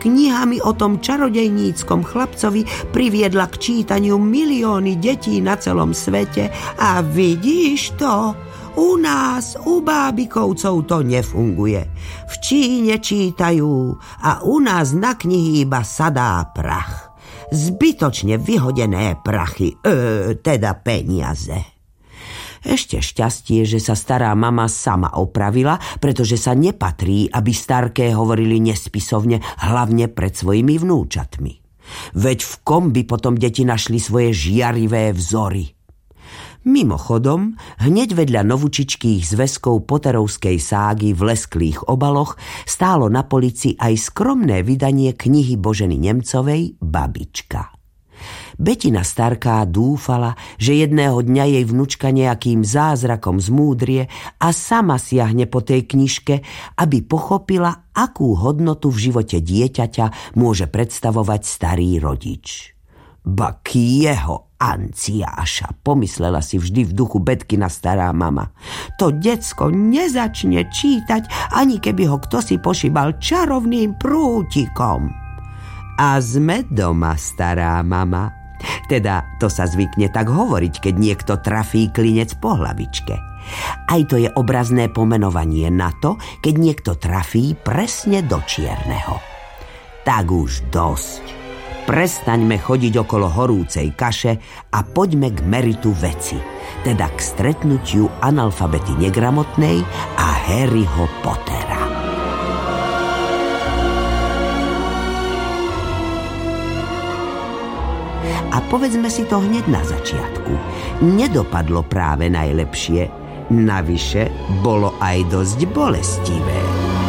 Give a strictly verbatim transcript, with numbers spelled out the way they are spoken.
knihami o tom čarodejníckom chlapcovi priviedla k čítaniu milióny detí na celom svete a vidíš to? U nás, u bábikovcov to nefunguje. V Číne čítajú a u nás na knihy iba sadá prach. Zbytočne vyhodené prachy, e, teda peniaze. Ešte šťastie, že sa stará mama sama opravila, pretože sa nepatrí, aby starké hovorili nespisovne, hlavne pred svojimi vnúčatmi. Veď v kom by potom deti našli svoje žiarivé vzory? Mimochodom, hneď vedľa novučičkých zväzkov Potterovskej ságy v lesklých obaloch stálo na polici aj skromné vydanie knihy Boženy Nemcovej Babička. Betina starká dúfala, že jedného dňa jej vnučka nejakým zázrakom zmúdrie a sama siahne po tej knižke, aby pochopila, akú hodnotu v živote dieťaťa môže predstavovať starý rodič. Bak jeho Anciáša, pomyslela si vždy v duchu Betkina stará mama. To decko nezačne čítať, ani keby ho kto si pošibal čarovným prútikom. A sme doma, stará mama. Teda to sa zvykne tak hovoriť, keď niekto trafí klinec po hlavičke. Aj to je obrazné pomenovanie na to, keď niekto trafí presne do čierneho. Tak už dosť. Prestaňme chodiť okolo horúcej kaše a poďme k meritu veci, teda k stretnutiu analfabety negramotnej a Harryho Pottera. A povedzme si to hneď na začiatku. Nedopadlo práve najlepšie, navyše bolo aj dosť bolestivé.